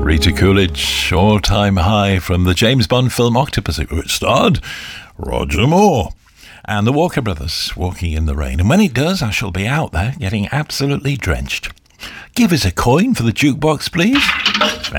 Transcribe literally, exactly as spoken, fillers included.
Rita Coolidge, All-Time High from the James Bond film Octopussy, which starred Roger Moore and the Walker Brothers, Walking in the Rain. And when it does, I shall be out there getting absolutely drenched. Give us a coin for the jukebox, please.